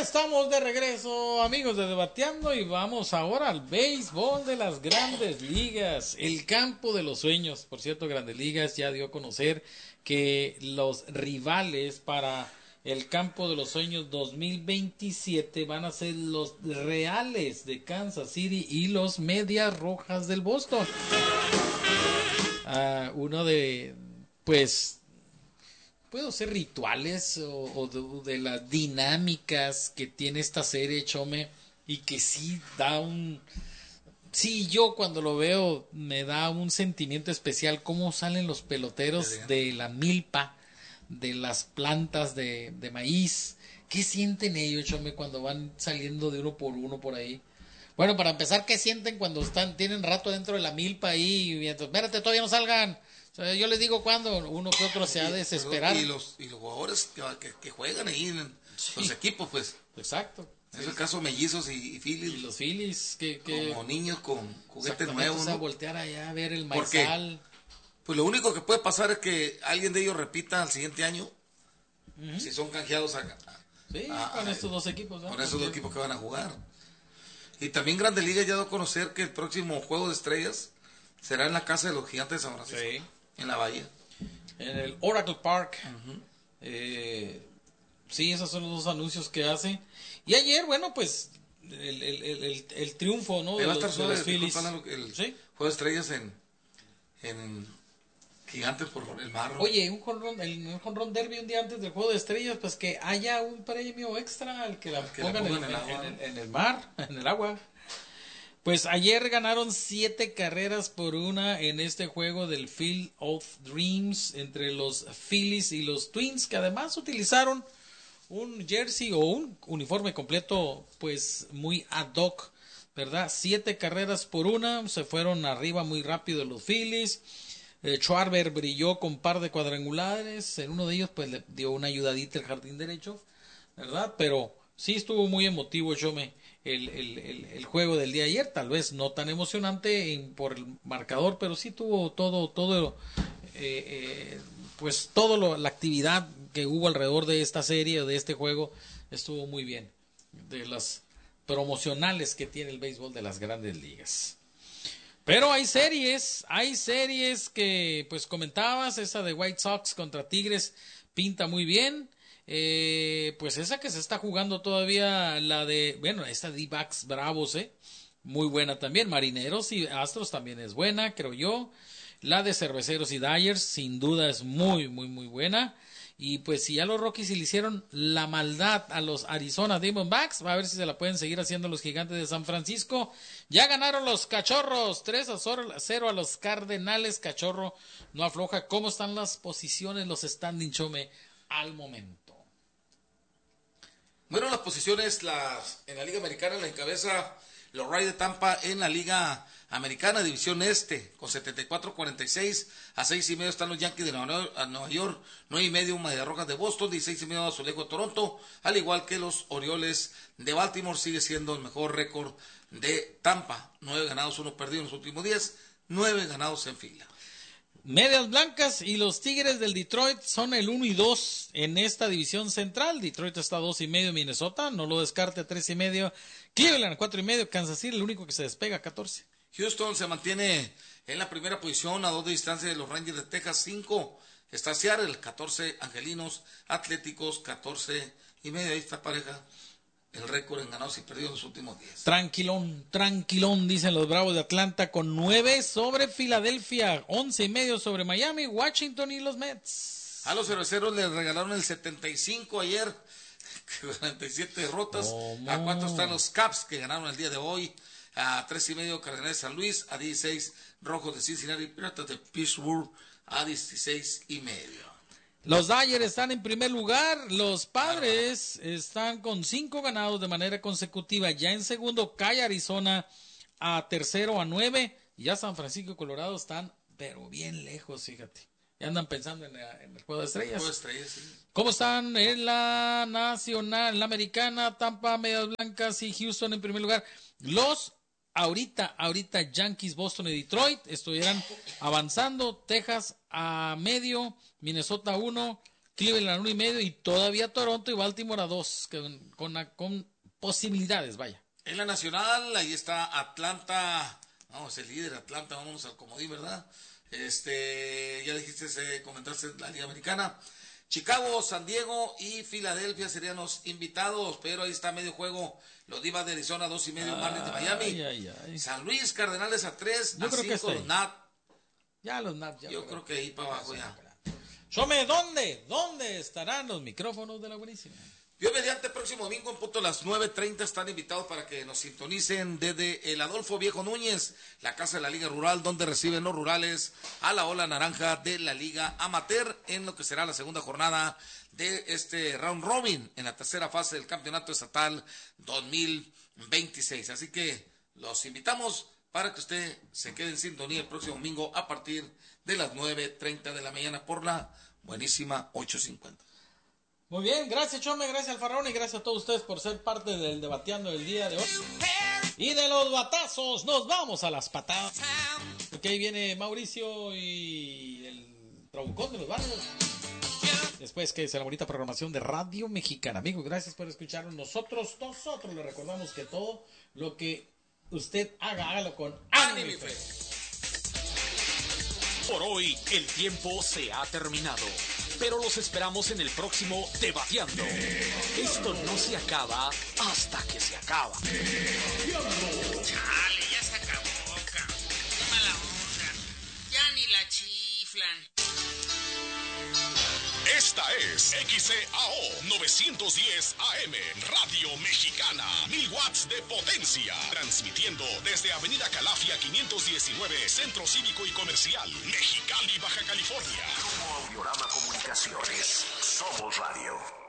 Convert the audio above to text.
Estamos de regreso, amigos de Debateando, y vamos ahora al béisbol de las Grandes Ligas, el campo de los sueños. Por cierto, Grandes Ligas ya dio a conocer que los rivales para el campo de los sueños 2027 van a ser los Reales de Kansas City y los Medias Rojas del Boston. Uno de, pues, puedo ser rituales o de las dinámicas que tiene esta serie, Chome, y que sí da un... Sí, yo cuando lo veo me da un sentimiento especial, cómo salen los peloteros de la milpa, de las plantas de maíz. ¿Qué sienten ellos, Chome, cuando van saliendo de uno por ahí? Bueno, para empezar, ¿qué sienten cuando tienen rato dentro de la milpa ahí? Y entonces, espérate, todavía no salgan. O sea, yo les digo cuando uno que otro se ha de desesperar. Y los jugadores que juegan ahí en los equipos, pues. Exacto. Es el caso Mellizos y Phillies. Y los Phillies que como niños con juguetes nuevos, ¿no? A voltear allá a ver el maizal. Pues lo único que puede pasar es que alguien de ellos repita al siguiente año, si son canjeados con estos dos equipos, ¿no? Con esos dos equipos que van a jugar. Y también Grandes Ligas ya dio a conocer que el próximo Juego de Estrellas será en la casa de los Gigantes de San Francisco, en la Bahía, en el Oracle Park. Sí, esos son los dos anuncios que hace. Y ayer, bueno, pues el triunfo, ¿no? Va a estar de los Phillies. El Juego de Estrellas en Gigantes por el Marro. Oye, un jonrón derby un día antes del Juego de Estrellas, pues que haya un premio extra al que la pongan en el mar, en el agua. Pues ayer ganaron 7 carreras por 1 en este juego del Field of Dreams entre los Phillies y los Twins, que además utilizaron un jersey o un uniforme completo, pues muy ad hoc, ¿verdad? 7 carreras por 1, se fueron arriba muy rápido los Phillies. Schwarber brilló con par de cuadrangulares, en uno de ellos pues le dio una ayudadita el jardín derecho, ¿verdad? Pero sí estuvo muy emotivo, Chome, el juego del día de ayer, tal vez no tan emocionante por el marcador, pero sí tuvo pues toda la actividad que hubo alrededor de esta serie, de este juego, estuvo muy bien, de las promocionales que tiene el béisbol de las Grandes Ligas. Pero hay series que pues comentabas, esa de White Sox contra Tigres pinta muy bien. Pues esa que se está jugando todavía, esta D-backs Bravos, muy buena también. Marineros y Astros también es buena, creo yo. La de Cerveceros y Dyers sin duda es muy, muy, muy buena. Y pues si ya los Rockies le hicieron la maldad a los Arizona Diamondbacks, va a ver si se la pueden seguir haciendo los Gigantes de San Francisco. Ya ganaron los Cachorros, 3-0 a los Cardenales. Cachorro no afloja. ¿Cómo están las posiciones, los standing, Chome, al momento? Bueno, las posiciones en la Liga Americana la encabeza los Rays de Tampa en la Liga Americana, División Este, con 74-46, a 6.5 están los Yankees de Nueva York, 9.5 Medias Rojas de Boston, 16.5 Azulejos de Toronto, al igual que los Orioles de Baltimore. Sigue siendo el mejor récord de Tampa, 9 ganados, 1 perdido en los últimos 10, 9 ganados en fila. Medias Blancas y los Tigres del Detroit son el 1 y 2 en esta división central. Detroit está 2.5, Minnesota, no lo descarte, 3.5, Cleveland 4.5, Kansas City, el único que se despega, 14. Houston se mantiene en la primera posición a 2 de distancia de los Rangers de Texas, 5 está Seattle, 14 Angelinos, Atléticos 14.5, ahí está pareja el récord en ganados y perdidos en los últimos 10. Tranquilón, dicen los Bravos de Atlanta, con 9 sobre Filadelfia, 11.5 sobre Miami, Washington y los Mets. A los Cerveceros les regalaron el 75 ayer, 47 derrotas. A 4 están los Caps, que ganaron el día de hoy. A 3.5 Cardenales de San Luis, a 16 Rojos de Cincinnati, Piratas de Pittsburgh a 16.5. Los Dodgers están en primer lugar, los Padres están con 5 ganados de manera consecutiva, ya en segundo cae Arizona a tercero a 9, y ya San Francisco y Colorado están pero bien lejos, fíjate, ya andan pensando en el Juego de Estrellas. Sí. ¿Cómo están en la Nacional, en la Americana? Tampa, Medias Blancas y Houston en primer lugar. Los ahorita Yankees, Boston y Detroit estuvieran avanzando. Texas a medio, Minnesota 1, Cleveland a 1.5 y todavía Toronto y Baltimore a 2, con posibilidades, vaya. En la nacional, ahí está Atlanta, vamos, el líder Atlanta, vámonos al comodín, ¿verdad? Ya dijiste, comentaste la Liga Americana. Chicago, San Diego y Filadelfia serían los invitados, pero ahí está medio juego. Los Divas de Arizona, 2.5, Marlins de Miami. San Luis, Cardenales a 3, yo a creo 5, los Nats. Ya los Nats. Yo creo que ahí para abajo ya. Shome, ¿dónde estarán los micrófonos de la buenísima? Dios mediante, próximo domingo en punto a las 9:30 están invitados para que nos sintonicen desde el Adolfo Viejo Núñez, la casa de la Liga Rural, donde reciben los rurales a la ola naranja de la Liga Amateur en lo que será la segunda jornada de este round robin en la tercera fase del campeonato estatal 2026. Así que los invitamos para que usted se quede en sintonía el próximo domingo a partir de las 9:30 de la mañana por la buenísima 850. Muy bien, gracias Chome, gracias Alfarrón y gracias a todos ustedes por ser parte del Debateando del día de hoy. Y de los batazos nos vamos a las patadas. Porque ahí viene Mauricio y el Trabucón de los Barrios. Después que es la bonita programación de Radio Mexicana. Amigos, gracias por escucharnos. Nosotros le recordamos que todo lo que usted haga, hágalo con ánimo y fe. Por hoy el tiempo se ha terminado, pero los esperamos en el próximo Debateando. Esto no se acaba hasta que se acaba. Chale, ya se acabó, cabrón. Qué mala onda. Ya ni la chiflan. Esta es XCAO 910 AM, Radio Mexicana, 1000 watts de potencia, transmitiendo desde Avenida Calafia 519, Centro Cívico y Comercial, Mexicali, Baja California. Grupo Audiorama Comunicaciones, somos radio.